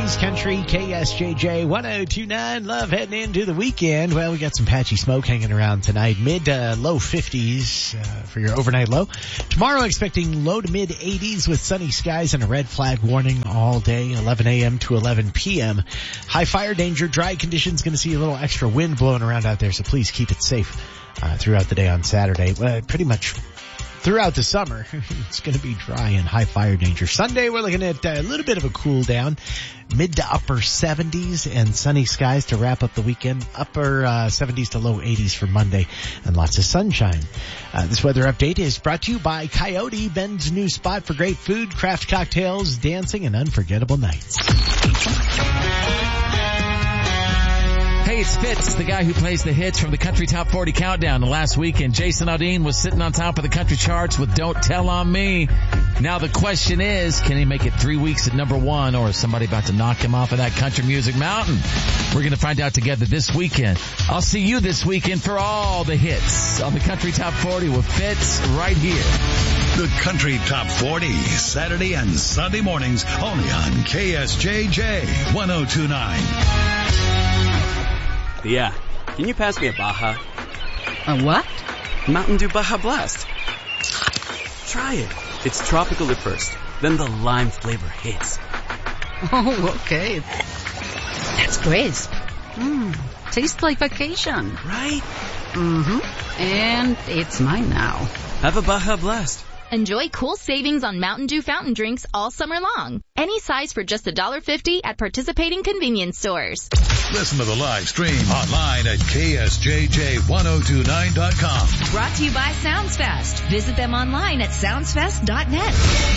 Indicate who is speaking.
Speaker 1: oldies country, KSJJ 1029. Love heading into the weekend. Well, we got some patchy smoke hanging around tonight. Mid to low 50s for your overnight low. Tomorrow expecting low to mid 80s with sunny skies and a red flag warning all day, 11 a.m. to 11 p.m. High fire danger, dry conditions. Going to see a little extra wind blowing around out there, so please keep it safe throughout the day on Saturday. Pretty much throughout the summer, it's going to be dry and high fire danger. Sunday, we're looking at a little bit of a cool down, mid to upper 70s and sunny skies to wrap up the weekend. Upper 70s to low 80s for Monday and lots of sunshine. This weather update is brought to you by Coyote, Bend's new spot for great food, craft cocktails, dancing, and unforgettable nights.
Speaker 2: Hey, it's Fitz, the guy who plays the hits from the Country Top 40 Countdown. And last weekend, Jason Aldean was sitting on top of the country charts with Don't Tell on Me. Now the question is, can he make it 3 weeks at number one, or is somebody about to knock him off of that country music mountain? We're going to find out together this weekend. I'll see you this weekend for all the hits on the Country Top 40 with Fitz right here.
Speaker 3: The Country Top 40, Saturday and Sunday mornings, only on KSJJ 1029.
Speaker 4: Yeah, can you pass me a Baja?
Speaker 5: A what?
Speaker 4: Mountain Dew Baja Blast. Try it. It's tropical at first, then the lime flavor hits.
Speaker 5: Oh, okay. That's crisp. Tastes like vacation.
Speaker 4: Right?
Speaker 5: Mm-hmm. And it's mine now.
Speaker 4: Have a Baja Blast.
Speaker 6: Enjoy cool savings on Mountain Dew fountain drinks all summer long. Any size for just $1.50 at participating convenience stores.
Speaker 3: Listen to the live stream online at KSJJ1029.com.
Speaker 7: Brought to you by SoundsFest. Visit them online at soundsfest.net.